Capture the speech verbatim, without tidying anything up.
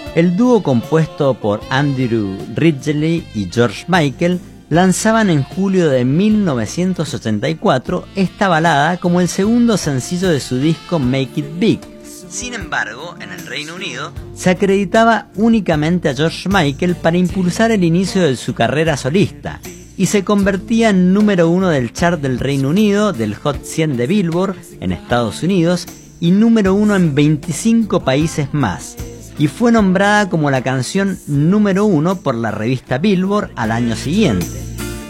El dúo compuesto por Andrew Ridgeley y George Michael lanzaban en julio de mil novecientos ochenta y cuatro esta balada como el segundo sencillo de su disco Make It Big. Sin embargo, en el Reino Unido se acreditaba únicamente a George Michael para impulsar el inicio de su carrera solista y se convertía en número uno del chart del Reino Unido, del Hot cien de Billboard en Estados Unidos y número uno en veinticinco países más, y fue nombrada como la canción número uno por la revista Billboard al año siguiente.